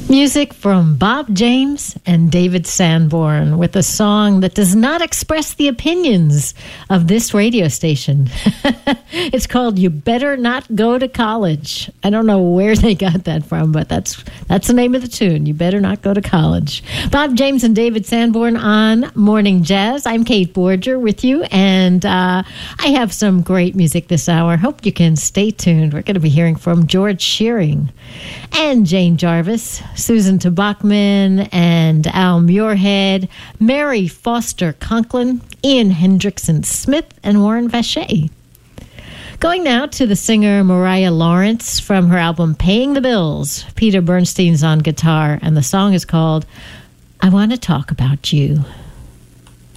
Music from Bob James and David Sanborn with a song that does not express the opinions of this radio station. It's called You Better Not Go to College. I don't know where they got that from, but that's the name of the tune. You Better Not Go to College. Bob James and David Sanborn on Morning Jazz. I'm Kate Borger with you, and I have some great music this hour. Hope you can stay tuned. We're going to be hearing from George Shearing and Jane Jarvis, Susan Tabachman and Al Muirhead, Mary Foster Conklin, Ian Hendrickson Smith, and Warren Vacher. Going now to the singer Mariah Lawrence from her album Paying the Bills. Peter Bernstein's on guitar, and the song is called I Want to Talk About You.